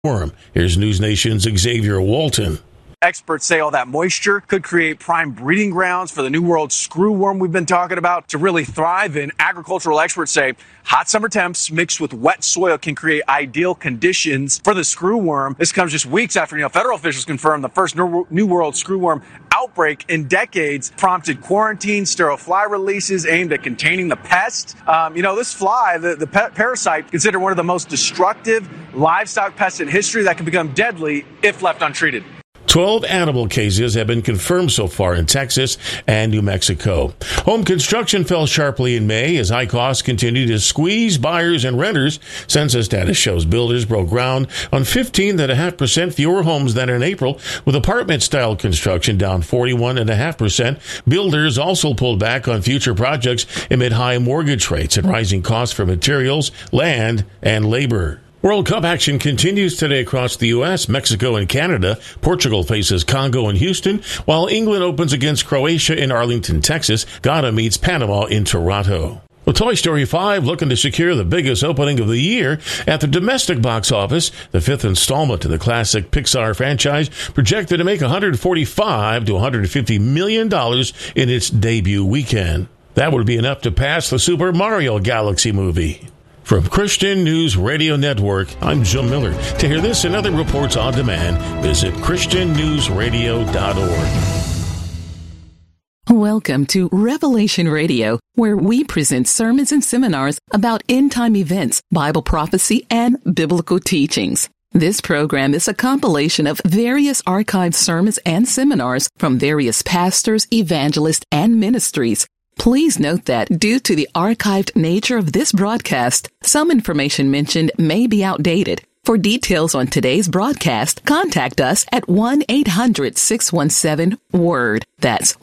worm. Here's News Nation's Xavier Walton. Experts say all that moisture could create prime breeding grounds for the New World screwworm we've been talking about to really thrive. And agricultural experts say hot summer temps mixed with wet soil can create ideal conditions for the screwworm. This comes just weeks after, federal officials confirmed the first New World screwworm outbreak in decades prompted quarantine, sterile fly releases aimed at containing the pest. This fly, the parasite, considered one of the most destructive livestock pests in history that can become deadly if left untreated. 12 animal cases have been confirmed so far in Texas and New Mexico. Home construction fell sharply in May as high costs continue to squeeze buyers and renters. Census data shows builders broke ground on 15.5% fewer homes than in April, with apartment-style construction down 41.5%. Builders also pulled back on future projects amid high mortgage rates and rising costs for materials, land, and labor. World Cup action continues today across the U.S., Mexico, and Canada. Portugal faces Congo in Houston, while England opens against Croatia in Arlington, Texas. Ghana meets Panama in Toronto. Well, Toy Story 5 looking to secure the biggest opening of the year at the domestic box office. The fifth installment to the classic Pixar franchise projected to make $145 to $150 million in its debut weekend. That would be enough to pass the Super Mario Galaxy movie. From Christian News Radio Network, I'm Jim Miller. To hear this and other reports on demand, visit ChristianNewsRadio.org. Welcome to Revelation Radio, where we present sermons and seminars about end-time events, Bible prophecy, and biblical teachings. This program is a compilation of various archived sermons and seminars from various pastors, evangelists, and ministries. Please note that due to the archived nature of this broadcast, some information mentioned may be outdated. For details on today's broadcast, contact us at 1-800-617-WORD. That's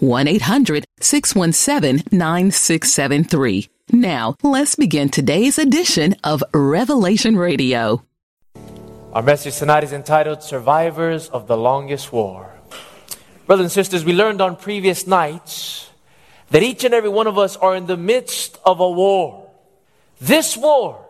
1-800-617-9673. Now, let's begin today's edition of Revelation Radio. Our message tonight is entitled, Survivors of the Longest War. Brothers and sisters, we learned on previous nights that each and every one of us are in the midst of a war. This war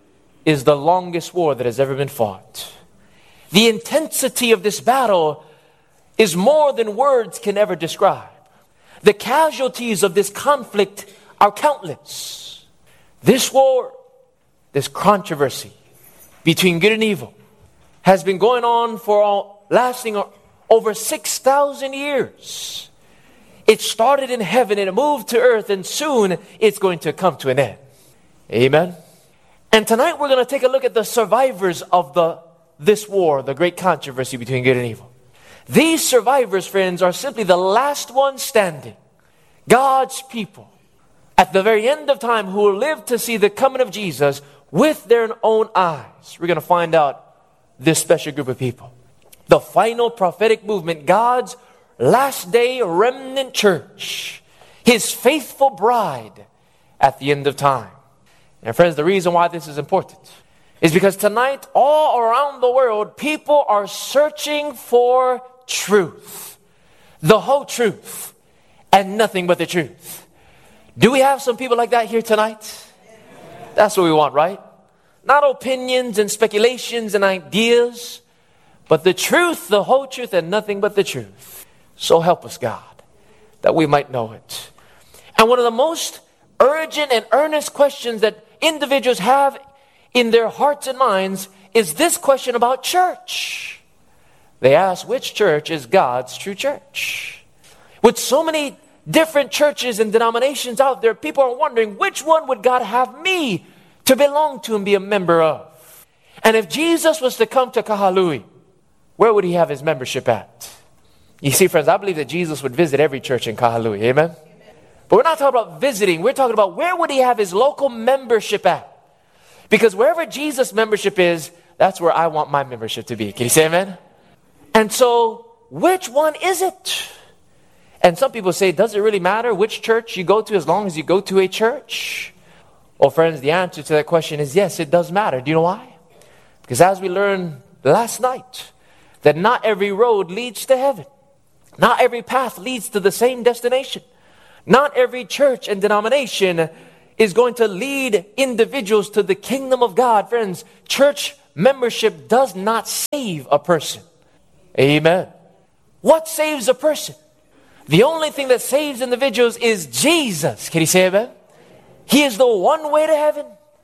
is the longest war that has ever been fought. The intensity of this battle is more than words can ever describe. The casualties of this conflict are countless. This war, this controversy between good and evil has been going on lasting over 6,000 years. It started in heaven and it moved to earth, and soon it's going to come to an end. Amen. And tonight we're going to take a look at the survivors of this war, the great controversy between good and evil. These survivors, friends, are simply the last ones standing. God's people at the very end of time who will live to see the coming of Jesus with their own eyes. We're going to find out this special group of people. The final prophetic movement, God's last day remnant church, his faithful bride at the end of time. And friends, the reason why this is important is because tonight, all around the world, people are searching for truth. The whole truth and nothing but the truth. Do we have some people like that here tonight? That's what we want, right? Not opinions and speculations and ideas, but the truth, the whole truth, and nothing but the truth. So help us, God, that we might know it. And one of the most urgent and earnest questions that individuals have in their hearts and minds is this question about church. They ask, which church is God's true church? With so many different churches and denominations out there, people are wondering, which one would God have me to belong to and be a member of? And if Jesus was to come to Kahului, where would he have his membership at? You see, friends, I believe that Jesus would visit every church in Kahului. Amen? But we're not talking about visiting. We're talking about where would he have his local membership at? Because wherever Jesus' membership is, that's where I want my membership to be. Can you say amen? And so, which one is it? And some people say, does it really matter which church you go to as long as you go to a church? Well, friends, the answer to that question is yes, it does matter. Do you know why? Because as we learned last night, that not every road leads to heaven. Not every path leads to the same destination. Not every church and denomination is going to lead individuals to the kingdom of God. Friends, church membership does not save a person. Amen. What saves a person? The only thing that saves individuals is Jesus. Can you say amen? He is the one way to heaven.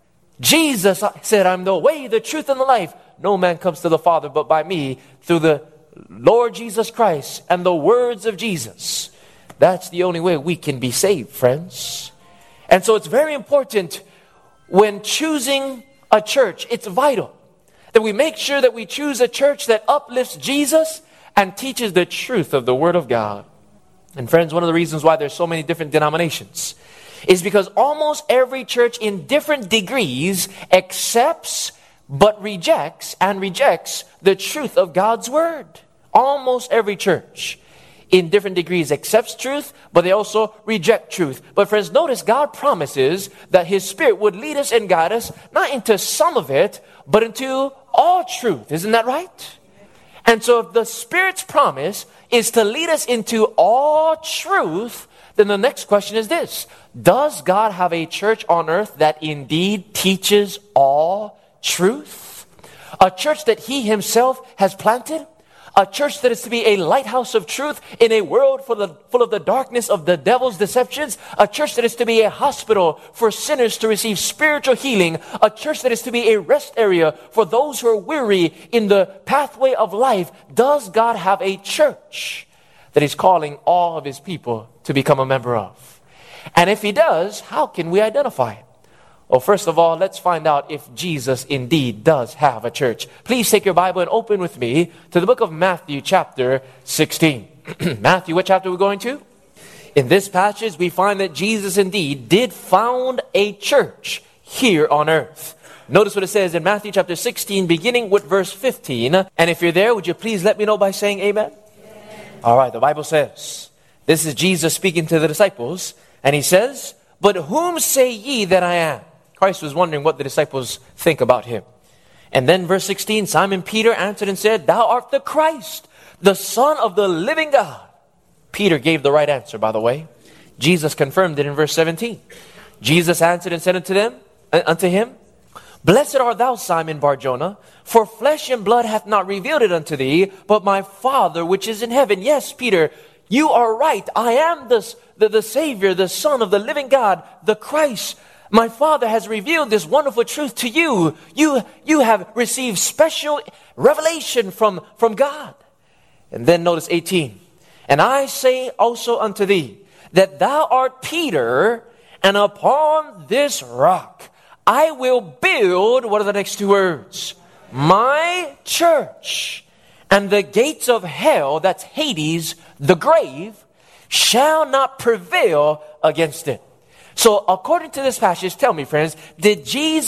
Jesus said, I'm the way, the truth, and the life. No man comes to the Father but by me, through the Lord Jesus Christ and the words of Jesus. That's the only way we can be saved, friends. And so it's very important when choosing a church, it's vital that we make sure that we choose a church that uplifts Jesus and teaches the truth of the Word of God. And friends, one of the reasons why there's so many different denominations is because almost every church in different degrees accepts but rejects the truth of God's Word. Almost every church in different degrees accepts truth, but they also reject truth. But friends, notice God promises that His Spirit would lead us and guide us, not into some of it, but into all truth. Isn't that right? And so if the Spirit's promise is to lead us into all truth, then the next question is this: does God have a church on earth that indeed teaches all truth? A church that He Himself has planted? A church that is to be a lighthouse of truth in a world full of the darkness of the devil's deceptions. A church that is to be a hospital for sinners to receive spiritual healing. A church that is to be a rest area for those who are weary in the pathway of life. Does God have a church that He's calling all of His people to become a member of? And if He does, how can we identify it? Well, first of all, let's find out if Jesus indeed does have a church. Please take your Bible and open with me to the book of Matthew chapter 16. Matthew, what chapter are we going to? In this passage, we find that Jesus indeed did found a church here on earth. Notice what it says in Matthew chapter 16, beginning with verse 15. And if you're there, would you please let me know by saying amen? All right, the Bible says, this is Jesus speaking to the disciples, and He says, "But whom say ye that I am?" Christ was wondering what the disciples think about Him. And then verse 16, Simon Peter answered and said, "Thou art the Christ, the Son of the living God." Peter gave the right answer, by the way. Jesus confirmed it in verse 17. Jesus answered and said unto him, "Blessed art thou, Simon Bar-Jonah, for flesh and blood hath not revealed it unto thee, but my Father which is in heaven." Yes, Peter, you are right. I am the Savior, the Son of the living God, the Christ. My Father has revealed this wonderful truth to you. You have received special revelation from God. And then notice 18. "And I say also unto thee, that thou art Peter, and upon this rock I will build," what are the next two words? "My church, and the gates of hell," that's Hades, the grave, "shall not prevail against it." So according to this passage, tell me, friends, does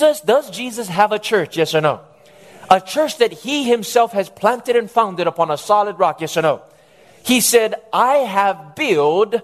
Jesus have a church? Yes or no? A church that He Himself has planted and founded upon a solid rock? Yes or no? He said, "I have built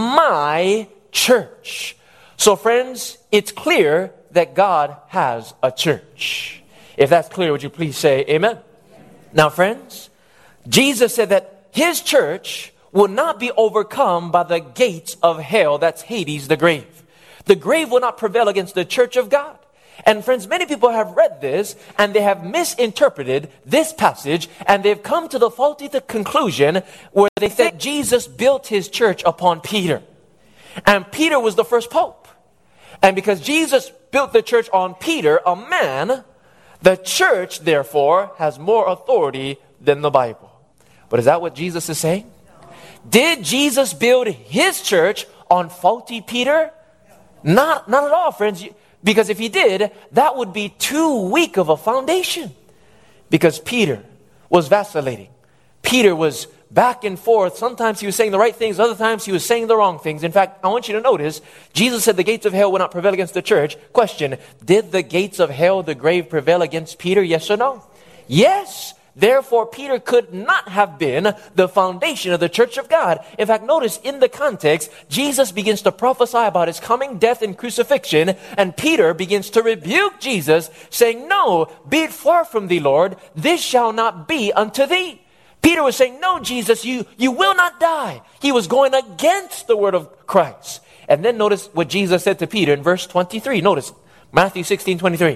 my church." So friends, it's clear that God has a church. If that's clear, would you please say amen? Now friends, Jesus said that His church will not be overcome by the gates of hell. That's Hades, the grave. The grave will not prevail against the church of God. And friends, many people have read this and they have misinterpreted this passage, and they've come to the faulty conclusion where they think Jesus built His church upon Peter. And Peter was the first pope. And because Jesus built the church on Peter, a man, the church therefore has more authority than the Bible. But is that what Jesus is saying? Did Jesus build His church on faulty Peter? Not at all, friends. Because if He did, that would be too weak of a foundation. Because Peter was vacillating. Peter was back and forth. Sometimes he was saying the right things. Other times he was saying the wrong things. In fact, I want you to notice, Jesus said the gates of hell will not prevail against the church. Question, did the gates of hell, the grave, prevail against Peter? Yes or no? Yes. Therefore, Peter could not have been the foundation of the church of God. In fact, notice in the context, Jesus begins to prophesy about His coming death and crucifixion, and Peter begins to rebuke Jesus, saying, "No, be it far from thee, Lord, this shall not be unto thee." Peter was saying, "No, Jesus, you will not die." He was going against the word of Christ. And then notice what Jesus said to Peter in verse 23. Notice, Matthew 16:23.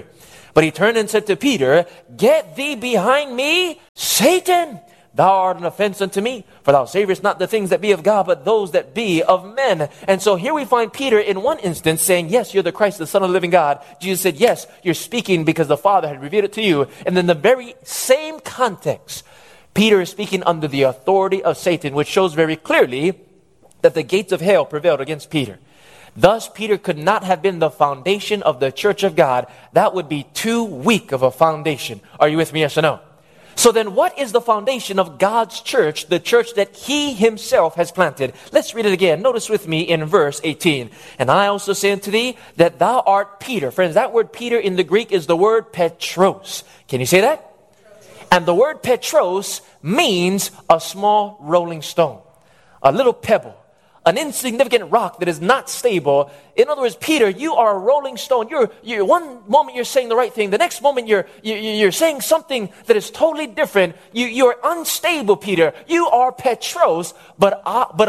But he turned and said to Peter, "Get thee behind me, Satan! Thou art an offense unto me, for thou savorest not the things that be of God, but those that be of men." And so here we find Peter in one instance saying, "Yes, you're the Christ, the Son of the living God." Jesus said, "Yes, you're speaking because the Father had revealed it to you." And then the very same context, Peter is speaking under the authority of Satan, which shows very clearly that the gates of hell prevailed against Peter. Thus, Peter could not have been the foundation of the church of God. That would be too weak of a foundation. Are you with me, yes or no? So then what is the foundation of God's church, the church that he himself has planted? Let's read it again. Notice with me in verse 18. "And I also say unto thee that thou art Peter." Friends, that word Peter in the Greek is the word Petros. Can you say that? And the word Petros means a small rolling stone, a little pebble, an insignificant rock that is not stable. In other words, Peter, you are a rolling stone. You're one moment you're saying the right thing, the next moment you're saying something that is totally different. You're unstable, Peter. You are Petros, but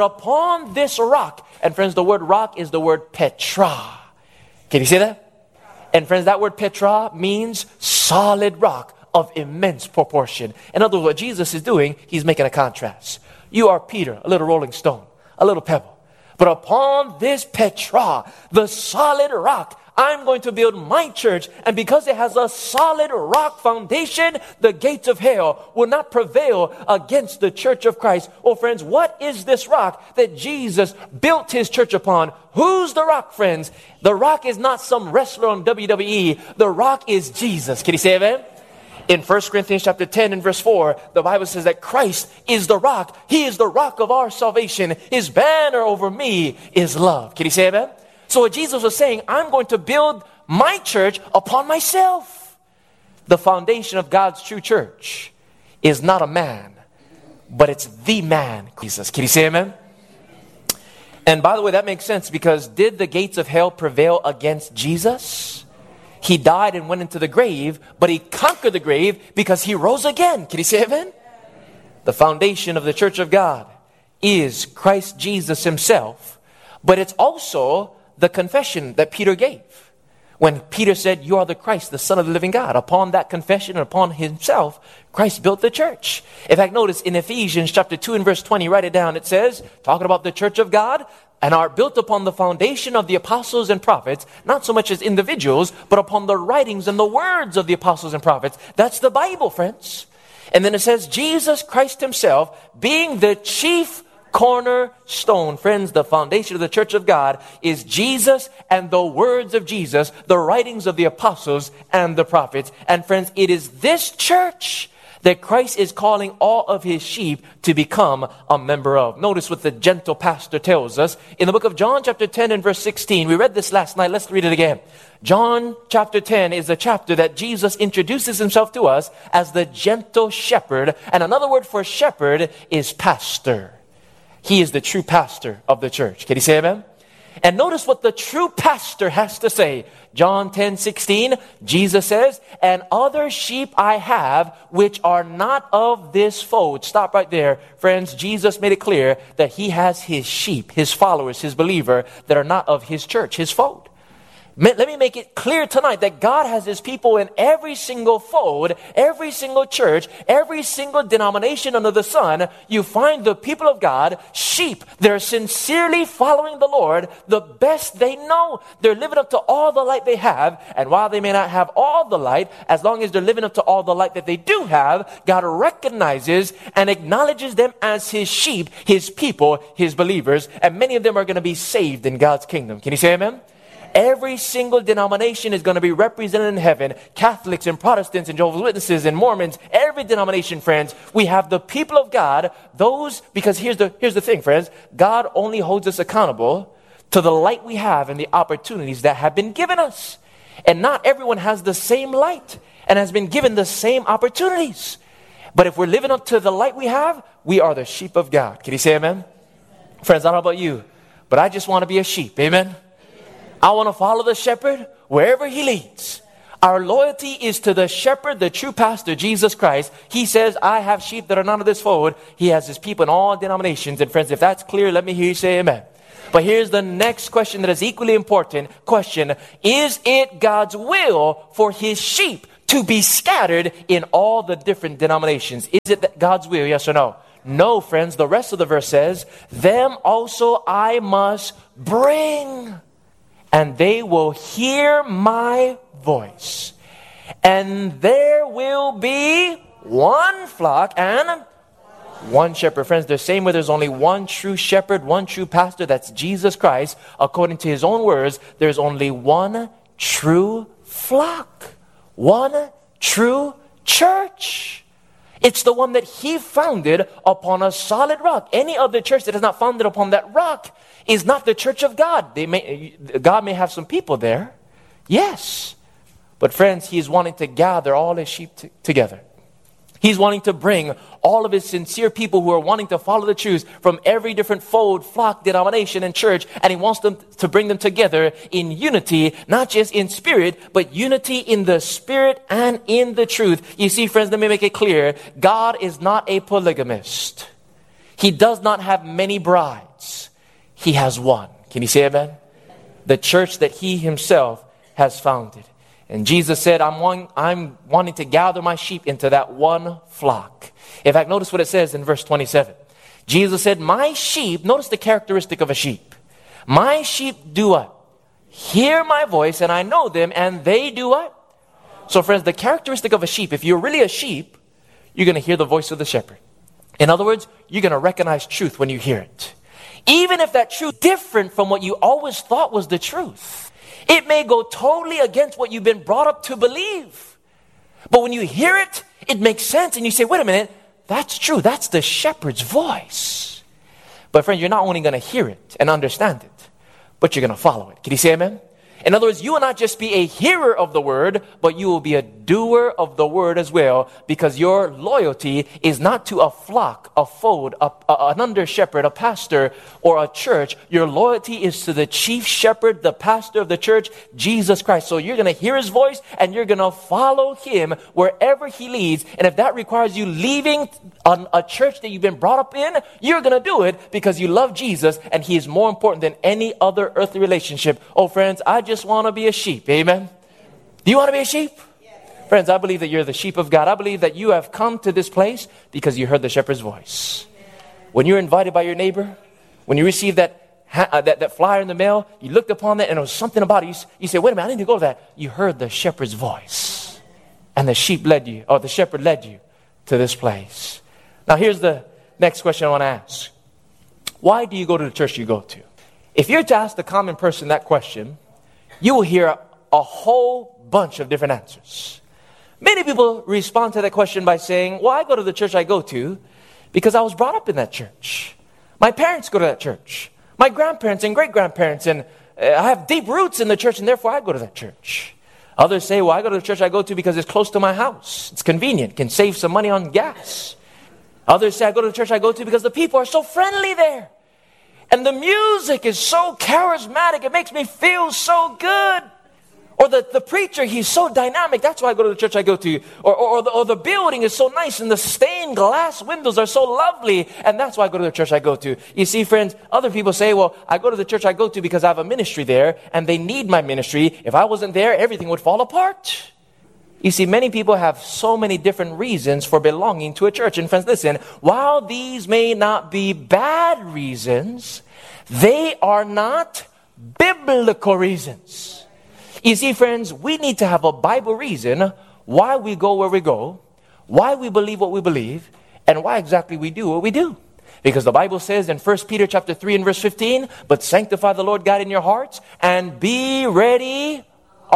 upon this rock. And friends, the word rock is the word Petra. Can you see that? And friends, that word Petra means solid rock of immense proportion. In other words, what Jesus is doing, he's making a contrast. You are Peter, a little rolling stone, a little pebble. But upon this Petra, the solid rock, I'm going to build my church. And because it has a solid rock foundation, the gates of hell will not prevail against the church of Christ. Oh, friends, what is this rock that Jesus built his church upon? Who's the rock, friends? The rock is not some wrestler on WWE. The rock is Jesus. Can you say amen? In 1 Corinthians chapter 10 and verse 4, the Bible says that Christ is the rock. He is the rock of our salvation. His banner over me is love. Can you say amen? So what Jesus was saying, I'm going to build my church upon myself. The foundation of God's true church is not a man, but it's the man, Jesus. Can you say amen? And by the way, that makes sense because did the gates of hell prevail against Jesus? He died and went into the grave, but he conquered the grave because he rose again. Can you say amen? The foundation of the church of God is Christ Jesus himself, but it's also the confession that Peter gave. When Peter said, "You are the Christ, the Son of the living God," upon that confession and upon himself, Christ built the church. In fact, notice in Ephesians chapter 2 and verse 20, write it down. It says, talking about the church of God, "and are built upon the foundation of the apostles and prophets," not so much as individuals, but upon the writings and the words of the apostles and prophets. That's the Bible, friends. And then it says, "Jesus Christ himself being the chief cornerstone." Friends, the foundation of the church of God is Jesus and the words of Jesus, the writings of the apostles and the prophets. And friends, it is this church that Christ is calling all of his sheep to become a member of. Notice what the gentle pastor tells us in the book of John chapter 10 and verse 16. We read this last night. Let's read it again. John chapter 10 is a chapter that Jesus introduces himself to us as the gentle shepherd. And another word for shepherd is pastor. He is the true pastor of the church. Can you say amen? And notice what the true pastor has to say. John 10:16, Jesus says, "And other sheep I have, which are not of this fold." Stop right there. Friends, Jesus made it clear that he has his sheep, his followers, his believer, that are not of his church, his fold. Let me make it clear tonight that God has his people in every single fold, every single church, every single denomination under the sun. You find the people of God, sheep. They're sincerely following the Lord the best they know. They're living up to all the light they have. And while they may not have all the light, as long as they're living up to all the light that they do have, God recognizes and acknowledges them as his sheep, his people, his believers. And many of them are going to be saved in God's kingdom. Can you say amen? Every single denomination is going to be represented in heaven. Catholics and Protestants and Jehovah's Witnesses and Mormons, every denomination, friends. We have the people of God, those, because here's the thing, friends. God only holds us accountable to the light we have and the opportunities that have been given us. And not everyone has the same light and has been given the same opportunities. But if we're living up to the light we have, we are the sheep of God. Can you say amen? Friends, I don't know about you, but I just want to be a sheep. Amen? I want to follow the shepherd wherever he leads. Our loyalty is to the shepherd, the true pastor, Jesus Christ. He says, "I have sheep that are not of this fold." He has his people in all denominations. And friends, if that's clear, let me hear you say amen. But here's the next question that is equally important. Question, is it God's will for his sheep to be scattered in all the different denominations? Is it God's will, yes or no? No, friends. The rest of the verse says, them also I must bring, and they will hear my voice. And there will be one flock and one shepherd. Friends, the same way there's only one true shepherd, one true pastor, that's Jesus Christ. According to his own words, there's only one true flock, one true church. It's the one that he founded upon a solid rock. Any other church that is not founded upon that rock is not the church of God. God may have some people there, yes. But friends, he is wanting to gather all his sheep together. He's wanting to bring all of his sincere people who are wanting to follow the truth from every different fold, flock, denomination, and church. And he wants them to bring them together in unity, not just in spirit, but unity in the spirit and in the truth. You see, friends, let me make it clear. God is not a polygamist. He does not have many brides. He has one. Can you say amen? The church that he himself has founded. And Jesus said, I'm wanting to gather my sheep into that one flock. In fact, notice what it says in verse 27. Jesus said, my sheep, notice the characteristic of a sheep. My sheep do what? Hear my voice, and I know them, and they do what? So friends, the characteristic of a sheep, if you're really a sheep, you're going to hear the voice of the shepherd. In other words, you're going to recognize truth when you hear it. Even if that truth is different from what you always thought was the truth. It may go totally against what you've been brought up to believe. But when you hear it, it makes sense. And you say, wait a minute, that's true. That's the shepherd's voice. But friend, you're not only going to hear it and understand it, but you're going to follow it. Can you say amen? In other words, you will not just be a hearer of the word, but you will be a doer of the word as well, because your loyalty is not to a flock, a fold, an under shepherd, a pastor, or a church. Your loyalty is to the chief shepherd, the pastor of the church, Jesus Christ. So you're going to hear his voice and you're going to follow him wherever he leads. And if that requires you leaving a church that you've been brought up in, you're going to do it because you love Jesus and he is more important than any other earthly relationship. Oh, friends, I just want to be a sheep. Amen. Do you want to be a sheep? Yes. Friends, I believe that you're the sheep of God. I believe that you have come to this place because you heard the shepherd's voice. When you're invited by your neighbor, when you receive that flyer in the mail, you looked upon that and there was something about it. You say, wait a minute, I need to go to that. You heard the shepherd's voice. And the sheep led you, or the shepherd led you to this place. Now here's the next question I want to ask. Why do you go to the church you go to? If you're to ask the common person that question, you will hear a whole bunch of different answers. Many people respond to that question by saying, well, I go to the church I go to because I was brought up in that church. My parents go to that church. My grandparents and great-grandparents, and I have deep roots in the church, and therefore I go to that church. Others say, well, I go to the church I go to because it's close to my house. It's convenient, can save some money on gas. Others say, I go to the church I go to because the people are so friendly there. And the music is so charismatic. It makes me feel so good. Or the preacher, he's so dynamic. That's why I go to the church I go to. Or the building is so nice and the stained glass windows are so lovely. And that's why I go to the church I go to. You see, friends, other people say, well, I go to the church I go to because I have a ministry there and they need my ministry. If I wasn't there, everything would fall apart. You see, many people have so many different reasons for belonging to a church. And friends, listen, while these may not be bad reasons, they are not biblical reasons. You see, friends, we need to have a Bible reason why we go where we go, why we believe what we believe, and why exactly we do what we do. Because the Bible says in 1 Peter chapter 3 and verse 15, but sanctify the Lord God in your hearts and be ready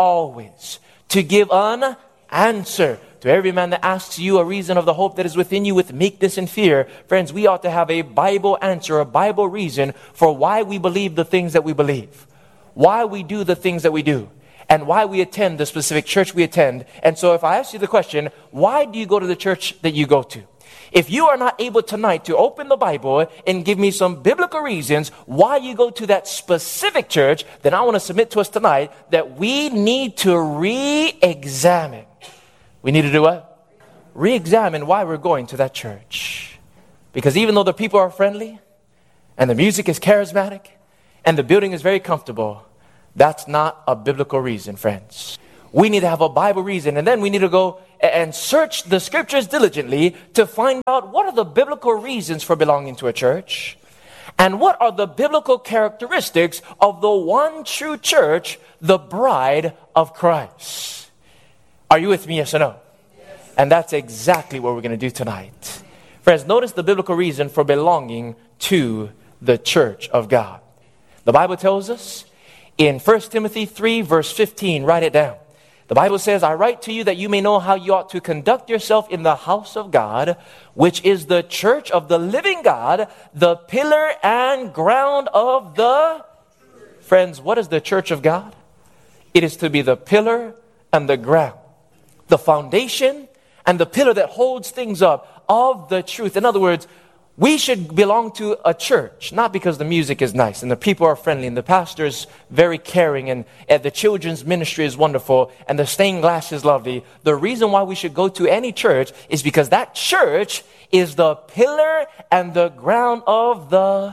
always to give an answer to every man that asks you a reason of the hope that is within you with meekness and fear. Friends, we ought to have a Bible answer, a Bible reason for why we believe the things that we believe, why we do the things that we do, and why we attend the specific church we attend. And so if I ask you the question, why do you go to the church that you go to? If you are not able tonight to open the Bible and give me some biblical reasons why you go to that specific church, then I want to submit to us tonight that we need to re-examine. We need to do what? Re-examine why we're going to that church. Because even though the people are friendly and the music is charismatic and the building is very comfortable, that's not a biblical reason, friends. We need to have a Bible reason, and then we need to go and search the scriptures diligently to find out what are the biblical reasons for belonging to a church, and what are the biblical characteristics of the one true church, the bride of Christ. Are you with me, yes or no? Yes. And that's exactly what we're going to do tonight. Friends, notice the biblical reason for belonging to the church of God. The Bible tells us in 1 Timothy 3 verse 15, write it down. The Bible says, I write to you that you may know how you ought to conduct yourself in the house of God, which is the church of the living God, the pillar and ground of the... Friends, what is the church of God? It is to be the pillar and the ground, the foundation and the pillar that holds things up of the truth. In other words, we should belong to a church, not because the music is nice and the people are friendly and the pastor is very caring and the children's ministry is wonderful and the stained glass is lovely. The reason why we should go to any church is because that church is the pillar and the ground of the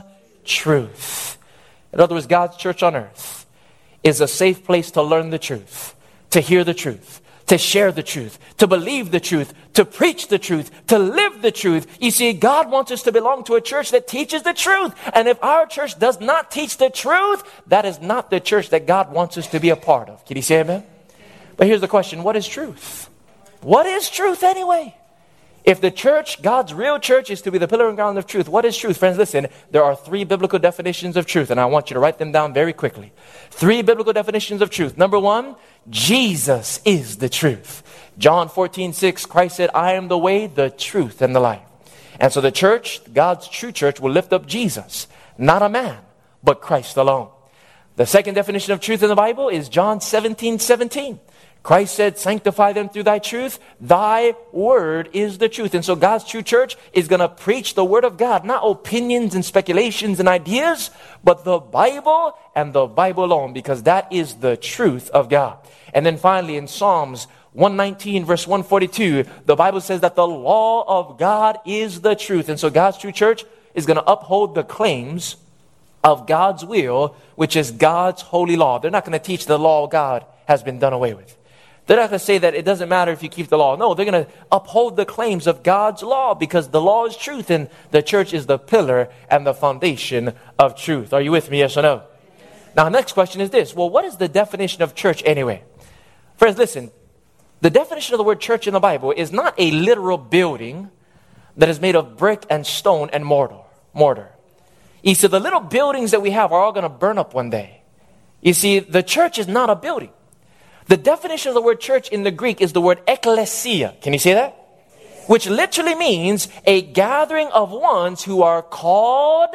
truth. In other words, God's church on earth is a safe place to learn the truth, to hear the truth, to share the truth, to believe the truth, to preach the truth, to live the truth. You see, God wants us to belong to a church that teaches the truth. And if our church does not teach the truth, that is not the church that God wants us to be a part of. Can you say amen? But here's the question. What is truth? What is truth anyway? If the church, God's real church, is to be the pillar and ground of truth, what is truth? Friends, listen, there are 3 biblical definitions of truth, and I want you to write them down very quickly. 3 biblical definitions of truth. Number 1, Jesus is the truth. John 14:6, Christ said, I am the way, the truth, and the life. And so the church, God's true church, will lift up Jesus, not a man, but Christ alone. The second definition of truth in the Bible is John 17:17. Christ said, sanctify them through thy truth. Thy word is the truth. And so God's true church is going to preach the word of God, not opinions and speculations and ideas, but the Bible and the Bible alone, because that is the truth of God. And then finally in Psalms 119 verse 142, the Bible says that the law of God is the truth. And so God's true church is going to uphold the claims of God's will, which is God's holy law. They're not going to teach the law of God has been done away with. They're not going to say that it doesn't matter if you keep the law. No, they're going to uphold the claims of God's law because the law is truth and the church is the pillar and the foundation of truth. Are you with me, yes or no? Now, next question is this. Well, what is the definition of church anyway? Friends, listen. The definition of the word church in the Bible is not a literal building that is made of brick and stone and mortar. You see, the little buildings that we have are all going to burn up one day. You see, the church is not a building. The definition of the word church in the Greek is the word ekklesia. Can you say that? Which literally means a gathering of ones who are called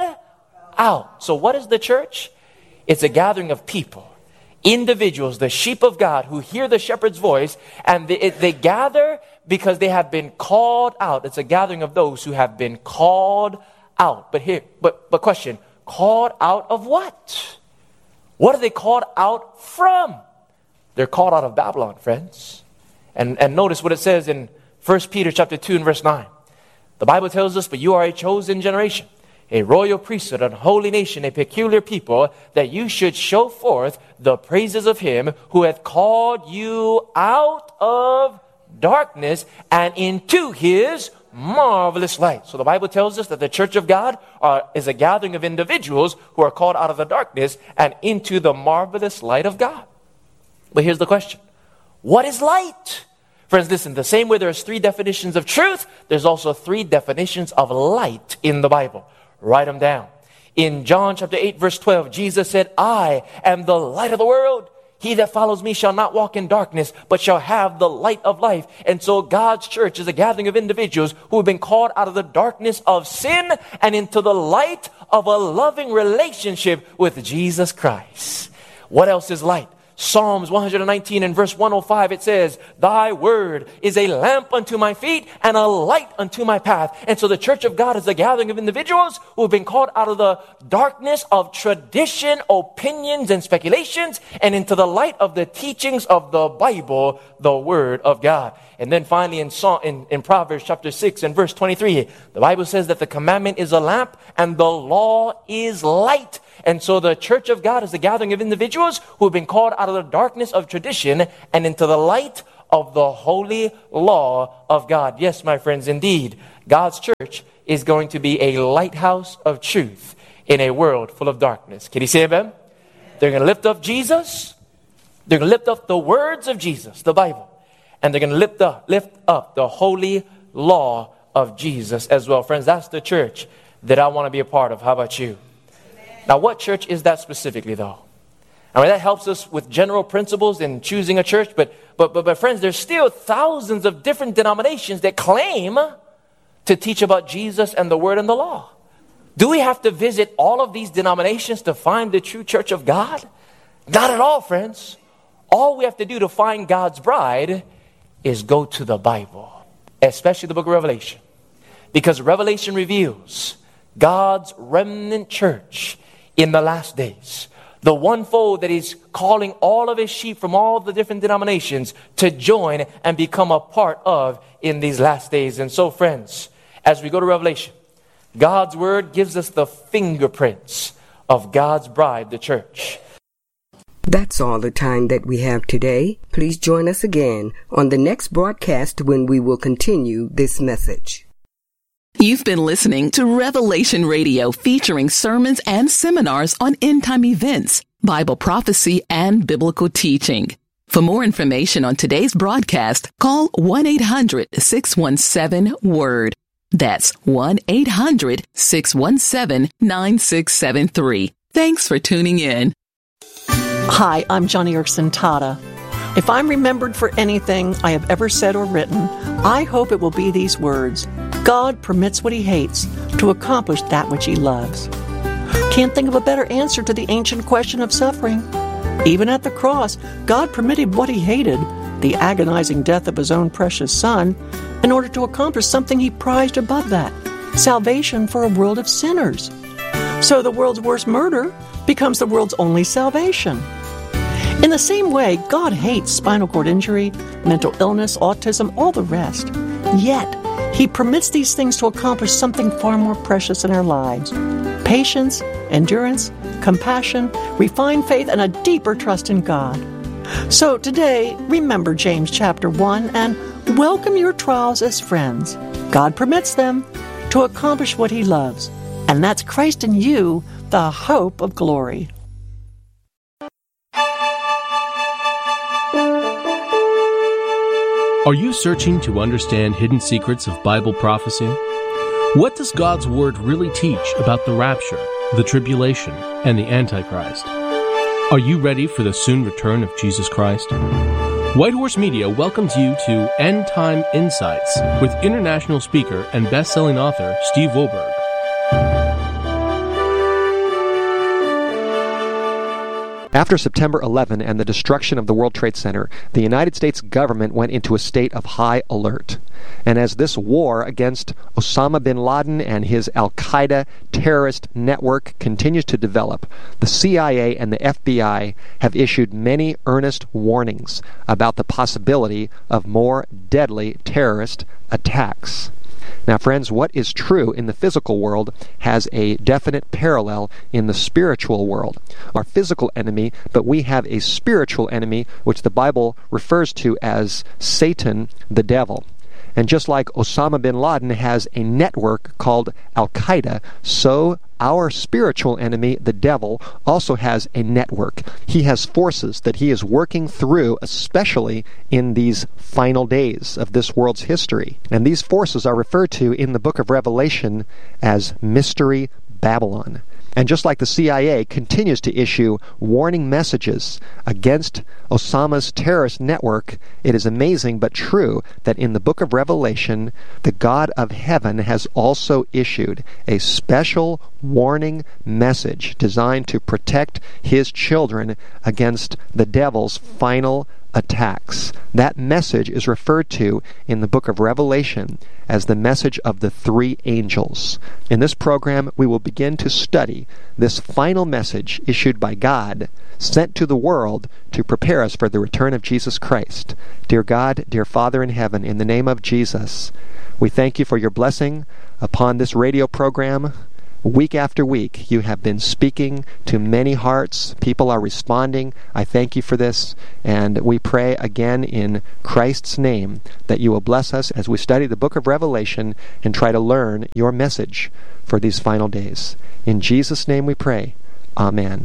out. So what is the church? It's a gathering of people, individuals, the sheep of God who hear the shepherd's voice, and they gather because they have been called out. It's a gathering of those who have been called out. But question, called out of what? What are they called out from? They're called out of Babylon, friends. And notice what it says in 1 Peter chapter 2 and verse 9. The Bible tells us, but you are a chosen generation, a royal priesthood, a holy nation, a peculiar people, that you should show forth the praises of him who hath called you out of darkness and into his marvelous light. So the Bible tells us that the church of God is a gathering of individuals who are called out of the darkness and into the marvelous light of God. But here's the question. What is light? Friends, listen, the same way there's 3 definitions of truth, there's also 3 definitions of light in the Bible. Write them down. In John chapter 8, verse 12, Jesus said, I am the light of the world. He that follows me shall not walk in darkness, but shall have the light of life. And so God's church is a gathering of individuals who have been called out of the darkness of sin and into the light of a loving relationship with Jesus Christ. What else is light? Psalms 119 and verse 105, it says, thy word is a lamp unto my feet and a light unto my path. And so the church of God is a gathering of individuals who have been called out of the darkness of tradition, opinions, and speculations and into the light of the teachings of the Bible, the word of God. And then finally in Proverbs chapter 6 and verse 23, the Bible says that the commandment is a lamp and the law is light. And so the church of God is the gathering of individuals who have been called out of the darkness of tradition and into the light of the holy law of God. Yes, my friends, indeed, God's church is going to be a lighthouse of truth in a world full of darkness. Can you say amen? They're going to lift up Jesus. They're going to lift up the words of Jesus, the Bible. And they're going to lift up the holy law of Jesus as well. Friends, that's the church that I want to be a part of. How about you? Amen. Now, what church is that specifically, though? I mean, that helps us with general principles in choosing a church. But friends, there's still thousands of different denominations that claim to teach about Jesus and the Word and the law. Do we have to visit all of these denominations to find the true church of God? Not at all, friends. All we have to do to find God's bride is go to the Bible, especially the book of Revelation. Because Revelation reveals God's remnant church in the last days. The one fold that He's calling all of His sheep from all the different denominations to join and become a part of in these last days. And so, friends, as we go to Revelation, God's Word gives us the fingerprints of God's bride, the church. That's all the time that we have today. Please join us again on the next broadcast when we will continue this message. You've been listening to Revelation Radio, featuring sermons and seminars on end-time events, Bible prophecy, and biblical teaching. For more information on today's broadcast, call 1-800-617-WORD. That's 1-800-617-9673. Thanks for tuning in. Hi, I'm Johnny Erkson Tada. If I'm remembered for anything I have ever said or written, I hope it will be these words: God permits what He hates to accomplish that which He loves. Can't think of a better answer to the ancient question of suffering. Even at the cross, God permitted what He hated, the agonizing death of His own precious Son, in order to accomplish something He prized above that: salvation for a world of sinners. So the world's worst murder becomes the world's only salvation. In the same way, God hates spinal cord injury, mental illness, autism, all the rest. Yet, He permits these things to accomplish something far more precious in our lives: patience, endurance, compassion, refined faith, and a deeper trust in God. So today, remember James chapter 1 and welcome your trials as friends. God permits them to accomplish what He loves, and that's Christ in you, the hope of glory. Are you searching to understand hidden secrets of Bible prophecy? What does God's Word really teach about the rapture, the tribulation, and the Antichrist? Are you ready for the soon return of Jesus Christ? White Horse Media welcomes you to End Time Insights with international speaker and best-selling author Steve Wohlberg. After September 11 and the destruction of the World Trade Center, the United States government went into a state of high alert. And as this war against Osama bin Laden and his al-Qaeda terrorist network continues to develop, the CIA and the FBI have issued many earnest warnings about the possibility of more deadly terrorist attacks. Now, friends, what is true in the physical world has a definite parallel in the spiritual world. Our physical enemy, but we have a spiritual enemy, which the Bible refers to as Satan, the devil. And just like Osama bin Laden has a network called Al-Qaeda, so our spiritual enemy, the devil, also has a network. He has forces that he is working through, especially in these final days of this world's history. And these forces are referred to in the book of Revelation as Mystery Babylon. And just like the CIA continues to issue warning messages against Osama's terrorist network, it is amazing but true that in the book of Revelation, the God of heaven has also issued a special warning message designed to protect His children against the devil's final attacks. That message is referred to in the book of Revelation as the message of the three angels. In this program, we will begin to study this final message issued by God, sent to the world to prepare us for the return of Jesus Christ. Dear God, dear Father in heaven, in the name of Jesus, we thank You for Your blessing upon this radio program. Week after week, you have been speaking to many hearts. People are responding. I thank you for this, and we pray again in Christ's name that you will bless us as we study the book of Revelation and try to learn your message for these final days. In Jesus' name we pray. Amen.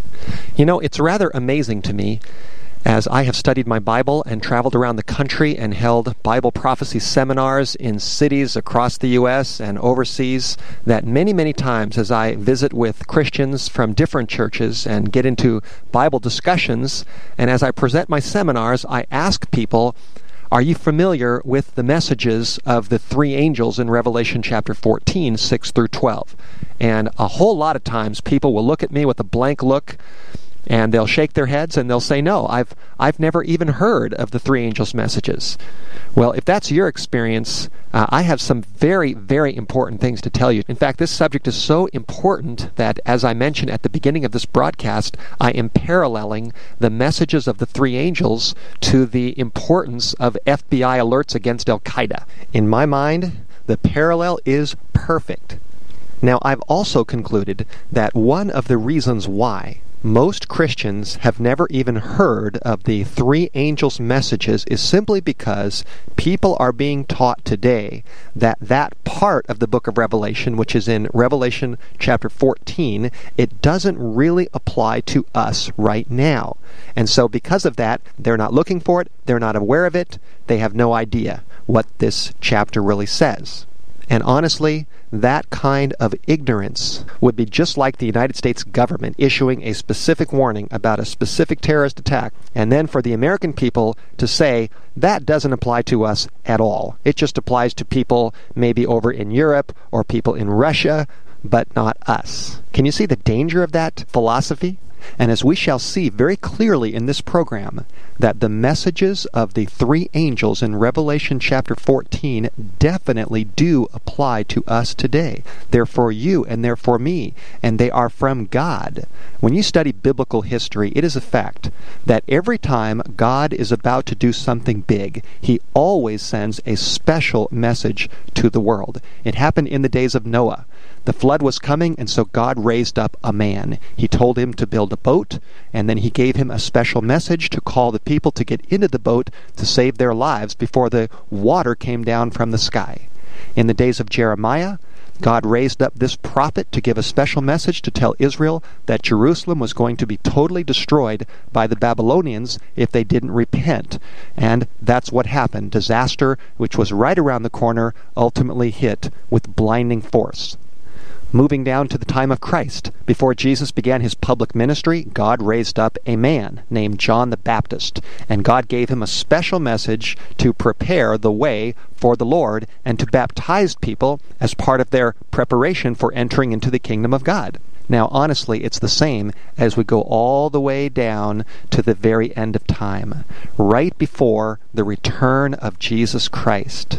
You know, it's rather amazing to me, as I have studied my Bible and traveled around the country and held Bible prophecy seminars in cities across the U.S. and overseas, that many, many times as I visit with Christians from different churches and get into Bible discussions, and as I present my seminars, I ask people, are you familiar with the messages of the three angels in Revelation chapter 14, 6 through 12? And a whole lot of times people will look at me with a blank look, and they'll shake their heads and they'll say, no, I've never even heard of the three angels' messages. Well, if that's your experience, I have some very, very important things to tell you. In fact, this subject is so important that, as I mentioned at the beginning of this broadcast, I am paralleling the messages of the three angels to the importance of FBI alerts against Al-Qaeda. In my mind, the parallel is perfect. Now, I've also concluded that one of the reasons why most Christians have never even heard of the three angels' messages is simply because people are being taught today that that part of the book of Revelation, which is in Revelation chapter 14, it doesn't really apply to us right now. And so because of that, they're not looking for it, they're not aware of it, they have no idea what this chapter really says. And honestly, that kind of ignorance would be just like the United States government issuing a specific warning about a specific terrorist attack, and then for the American people to say, that doesn't apply to us at all. It just applies to people maybe over in Europe or people in Russia, but not us. Can you see the danger of that philosophy? And as we shall see very clearly in this program, that the messages of the three angels in Revelation chapter 14 definitely do apply to us today. They're for you and they're for me, and they are from God. When you study biblical history, it is a fact that every time God is about to do something big, He always sends a special message to the world. It happened in the days of Noah. The flood was coming, and so God raised up a man. He told him to build a boat, and then He gave him a special message to call the people to get into the boat to save their lives before the water came down from the sky. In the days of Jeremiah, God raised up this prophet to give a special message to tell Israel that Jerusalem was going to be totally destroyed by the Babylonians if they didn't repent. And that's what happened. Disaster, which was right around the corner, ultimately hit with blinding force. Moving down to the time of Christ, before Jesus began His public ministry, God raised up a man named John the Baptist, and God gave him a special message to prepare the way for the Lord and to baptize people as part of their preparation for entering into the kingdom of God. Now, honestly, it's the same as we go all the way down to the very end of time, right before the return of Jesus Christ.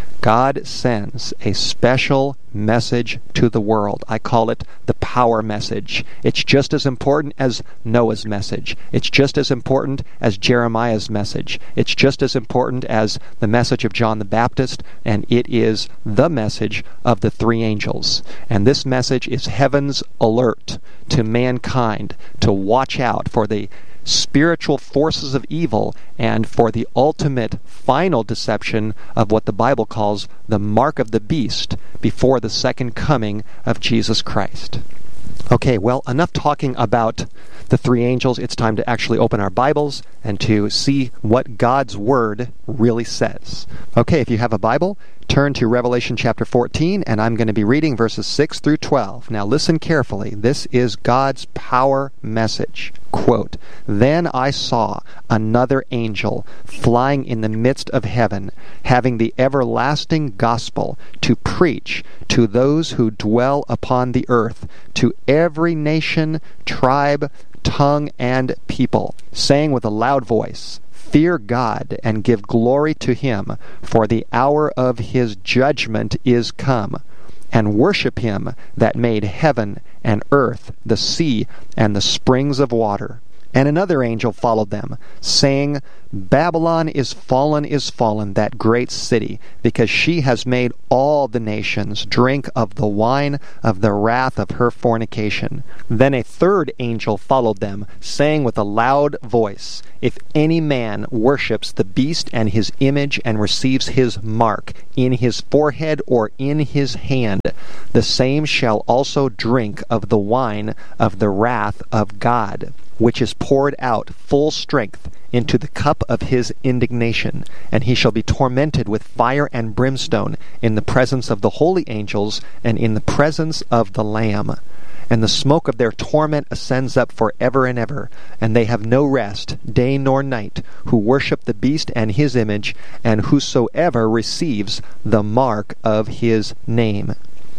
God sends a special message to the world. I call it the power message. It's just as important as Noah's message. It's just as important as Jeremiah's message. It's just as important as the message of John the Baptist, and it is the message of the three angels. And this message is heaven's alert to mankind to watch out for the spiritual forces of evil and for the ultimate final deception of what the Bible calls the mark of the beast before the second coming of Jesus Christ. Okay, well, enough talking about the three angels. It's time to actually open our Bibles and to see what God's Word really says. Okay, if you have a Bible, turn to Revelation chapter 14, and I'm going to be reading verses 6 through 12. Now listen carefully. This is God's power message. Quote, "Then I saw another angel flying in the midst of heaven, having the everlasting gospel to preach to those who dwell upon the earth, to every nation, tribe, tongue, and people, saying with a loud voice, Fear God and give glory to Him, for the hour of His judgment is come. And worship Him that made heaven and earth, the sea, and the springs of water. And another angel followed them, saying, Babylon is fallen, that great city, because she has made all the nations drink of the wine of the wrath of her fornication. Then a third angel followed them, saying with a loud voice, If any man worships the beast and his image and receives his mark in his forehead or in his hand, the same shall also drink of the wine of the wrath of God, which is poured out full strength into the cup of his indignation, and he shall be tormented with fire and brimstone in the presence of the holy angels and in the presence of the Lamb. And the smoke of their torment ascends up for ever and ever, and they have no rest, day nor night, who worship the beast and his image, and whosoever receives the mark of his name.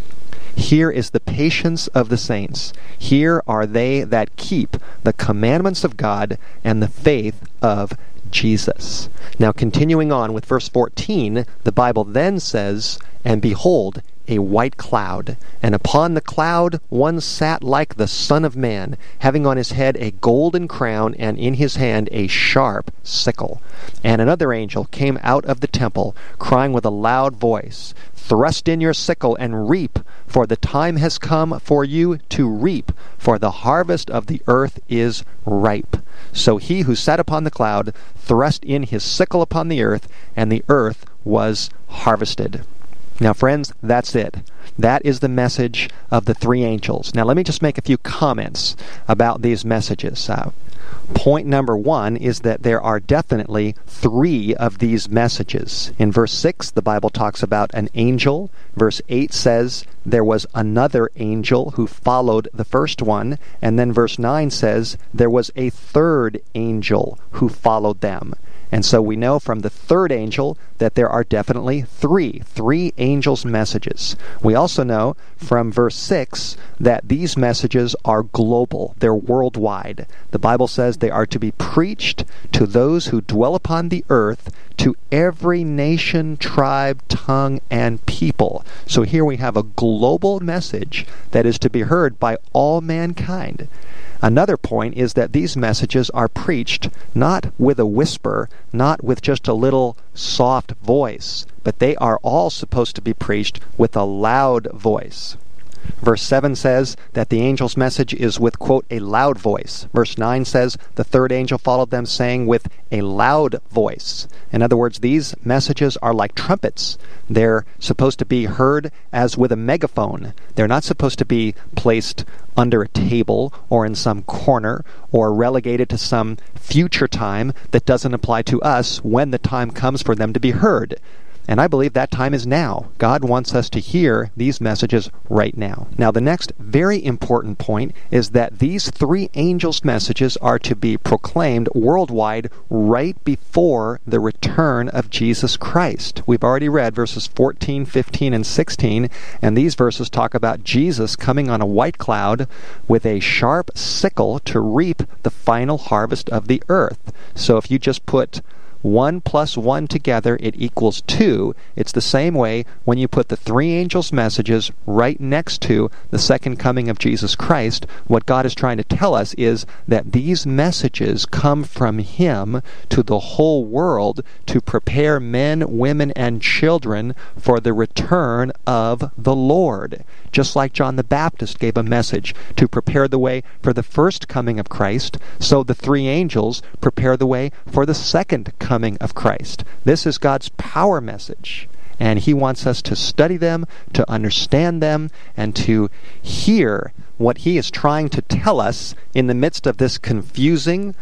Here is the patience of the saints. Here are they that keep the commandments of God and the faith of Jesus. Now, continuing on with verse 14, the Bible then says, And behold, a white cloud, and upon the cloud one sat like the Son of Man, having on his head a golden crown, and in his hand a sharp sickle. And another angel came out of the temple, crying with a loud voice, Thrust in your sickle and reap, for the time has come for you to reap, for the harvest of the earth is ripe. So he who sat upon the cloud thrust in his sickle upon the earth, and the earth was harvested. Now, friends, that's it. That is the message of the three angels. Now, let me just make a few comments about these messages. Point number one is that there are definitely three of these messages. In verse 6, the Bible talks about an angel. Verse 8 says there was another angel who followed the first one. And then verse 9 says there was a third angel who followed them. And so we know from the third angel that there are definitely three angels' messages. We also know from verse 6 that these messages are global. They're worldwide. The Bible says they are to be preached to those who dwell upon the earth, to every nation, tribe, tongue, and people. So here we have a global message that is to be heard by all mankind. Another point is that these messages are preached not with a whisper, not with just a little soft voice, but they are all supposed to be preached with a loud voice. Verse 7 says that the angel's message is with, quote, a loud voice. Verse 9 says the third angel followed them, saying with a loud voice. In other words, these messages are like trumpets. They're supposed to be heard as with a megaphone. They're not supposed to be placed under a table or in some corner or relegated to some future time that doesn't apply to us when the time comes for them to be heard. And I believe that time is now. God wants us to hear these messages right now. Now, the next very important point is that these three angels' messages are to be proclaimed worldwide right before the return of Jesus Christ. We've already read verses 14, 15, and 16, and these verses talk about Jesus coming on a white cloud with a sharp sickle to reap the final harvest of the earth. So if you just put 1 plus 1 together, it equals 2. It's the same way when you put the three angels' messages right next to the second coming of Jesus Christ. What God is trying to tell us is that these messages come from Him to the whole world to prepare men, women, and children for the return of the Lord. Just like John the Baptist gave a message to prepare the way for the first coming of Christ, so the three angels prepare the way for the second coming of Christ. This is God's power message, and He wants us to study them, to understand them, and to hear what He is trying to tell us in the midst of this confusing,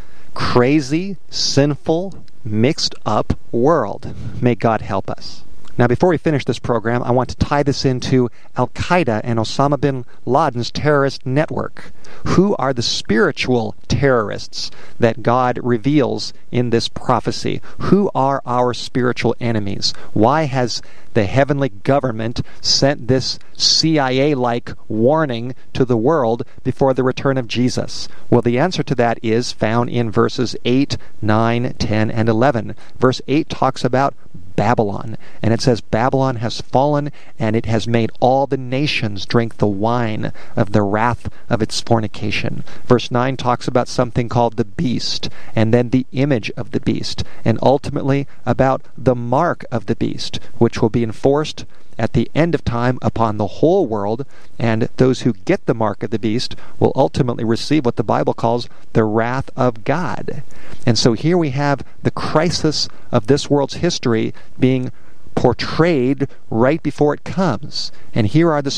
crazy, sinful, mixed up world. May God help us. Now, before we finish this program, I want to tie this into Al-Qaeda and Osama bin Laden's terrorist network. Who are the spiritual terrorists that God reveals in this prophecy? Who are our spiritual enemies? Why has the heavenly government sent this CIA-like warning to the world before the return of Jesus? Well, the answer to that is found in verses 8, 9, 10, and 11. Verse 8 talks about Babylon. And it says, Babylon has fallen, and it has made all the nations drink the wine of the wrath of its fornication. Verse 9 talks about something called the beast, and then the image of the beast, and ultimately about the mark of the beast, which will be enforced at the end of time upon the whole world, and those who get the mark of the beast will ultimately receive what the Bible calls the wrath of God. And so here we have the crisis of this world's history being portrayed right before it comes. And here are the